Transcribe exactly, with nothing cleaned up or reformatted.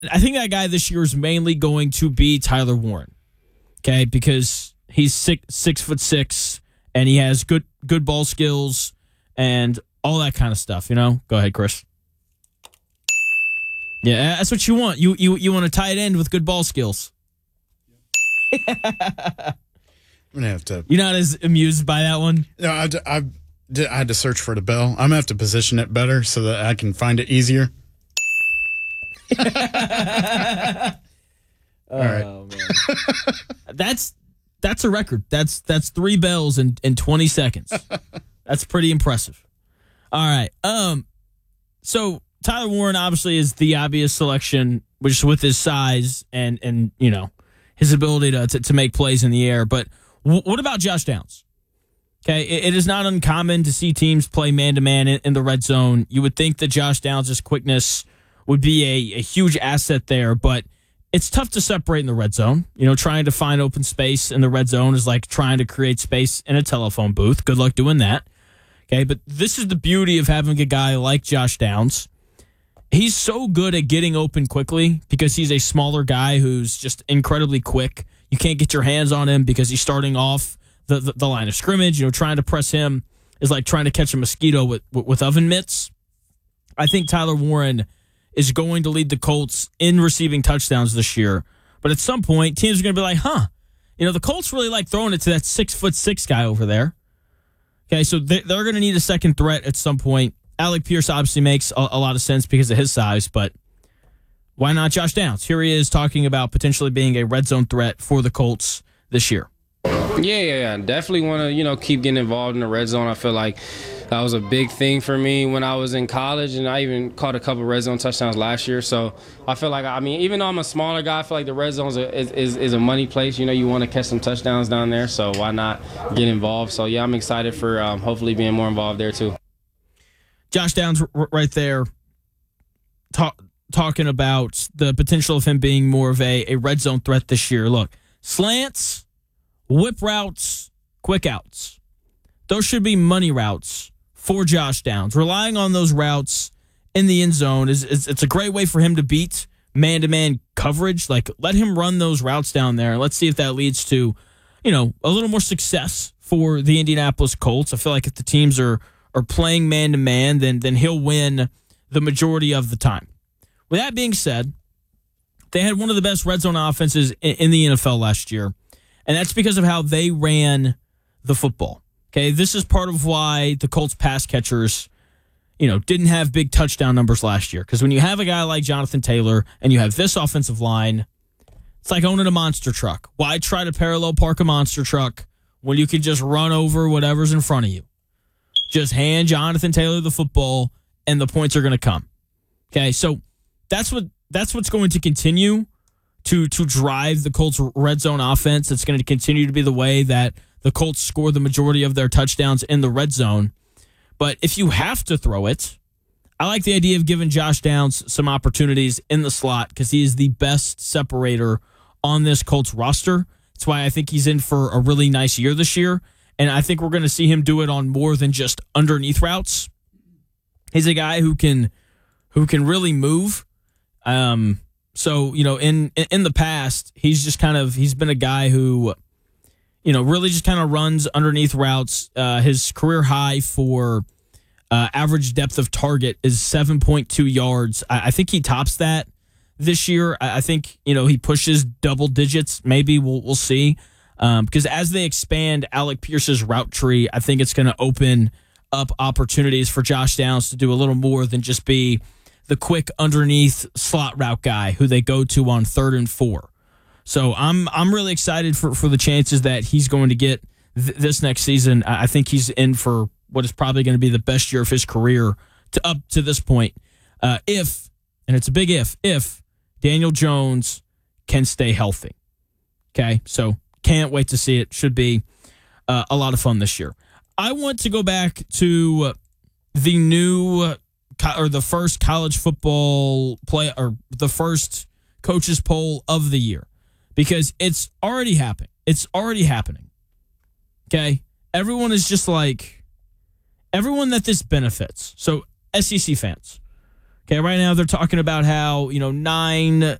I think that guy this year is mainly going to be Tyler Warren. Okay, because he's six six foot six and he has good good ball skills and all that kind of stuff. You know, go ahead, Chris. Yeah, that's what you want. You you you want a tight end with good ball skills. I'm gonna have to. You're not as amused by that one? No, I, I, I had to search for the bell. I'm gonna have to position it better so that I can find it easier. All right. Oh, man. that's that's a record. That's that's three bells in, in twenty seconds. That's pretty impressive. All right. Um. So Tyler Warren obviously is the obvious selection, which with his size and and you know his ability to to, to make plays in the air. But w- what about Josh Downs? Okay, it, it is not uncommon to see teams play man to man in the red zone. You would think that Josh Downs' quickness would be a, a huge asset there, but it's tough to separate in the red zone. You know, trying to find open space in the red zone is like trying to create space in a telephone booth. Good luck doing that. Okay, but this is the beauty of having a guy like Josh Downs. He's so good at getting open quickly because he's a smaller guy who's just incredibly quick. You can't get your hands on him because he's starting off the, the, the line of scrimmage. You know, trying to press him is like trying to catch a mosquito with, with oven mitts. I think Tyler Warren is going to lead the Colts in receiving touchdowns this year. But at some point, teams are going to be like, huh, you know, the Colts really like throwing it to that six foot six guy over there. Okay, so they, they're going to need a second threat at some point. Alec Pierce obviously makes a, a lot of sense because of his size, but why not Josh Downs? Here he is talking about potentially being a red zone threat for the Colts this year. Yeah, yeah, yeah. Definitely want to, you know, keep getting involved in the red zone. I feel like that was a big thing for me when I was in college, and I even caught a couple red zone touchdowns last year. So I feel like, I mean, even though I'm a smaller guy, I feel like the red zone is, is, is a money place. You know, you want to catch some touchdowns down there, so why not get involved? So, yeah, I'm excited for um, hopefully being more involved there too. Josh Downs r- right there talk, talking about the potential of him being more of a, a red zone threat this year. Look, slants, whip routes, quick outs. Those should be money routes for Josh Downs. Relying on those routes in the end zone is, is it's a great way for him to beat man-to-man coverage. Like, let him run those routes down there. Let's see if that leads to, you know, a little more success for the Indianapolis Colts. I feel like if the teams are are playing man-to-man, then then he'll win the majority of the time. With that being said, they had one of the best red zone offenses in, in the N F L last year, and that's because of how they ran the football. Okay, this is part of why the Colts pass catchers, you know, didn't have big touchdown numbers last year. Because when you have a guy like Jonathan Taylor and you have this offensive line, it's like owning a monster truck. Why try to parallel park a monster truck when you can just run over whatever's in front of you? Just hand Jonathan Taylor the football, and the points are going to come. Okay, so that's what that's what's going to continue to to drive the Colts' red zone offense. It's going to continue to be the way that the Colts score the majority of their touchdowns in the red zone. But if you have to throw it, I like the idea of giving Josh Downs some opportunities in the slot because he is the best separator on this Colts roster. That's why I think he's in for a really nice year this year. And I think we're going to see him do it on more than just underneath routes. He's a guy who can who can really move. Um, so, you know, in in the past, he's just kind of he's been a guy who, you know, really just kind of runs underneath routes. Uh, his career high for uh, average depth of target is seven point two yards. I, I think he tops that this year. I, I think, you know, he pushes double digits. Maybe we'll we'll see. Um, because as they expand Alec Pierce's route tree, I think it's going to open up opportunities for Josh Downs to do a little more than just be the quick underneath slot route guy who they go to on third and four. So I'm I'm really excited for, for the chances that he's going to get th- this next season. I think he's in for what is probably going to be the best year of his career to up to this point. Uh, if, and it's a big if, if Daniel Jones can stay healthy. Okay, so can't wait to see it. Should be uh, a lot of fun this year. I want to go back to the new uh, co- or the first college football play or the first coaches poll of the year because it's already happening. It's already happening. Okay, everyone is just like everyone that this benefits. So S E C fans, Okay, right now they're talking about how, you know, nine